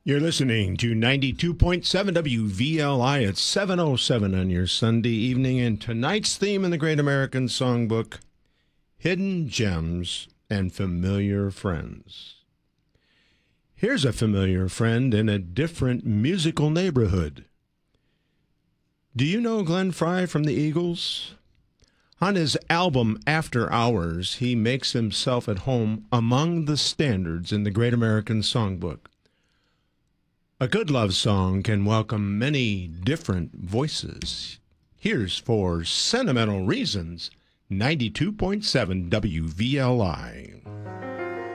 You're listening to 92.7 WVLI at 7:07 on your Sunday evening, and tonight's theme in the Great American Songbook, Hidden Gems and Familiar Friends. Here's a familiar friend in a different musical neighborhood. Do you know Glenn Frey from the Eagles? On his album After Hours, he makes himself at home among the standards in the Great American Songbook. A good love song can welcome many different voices. Here's For Sentimental Reasons, 92.7 WVLI.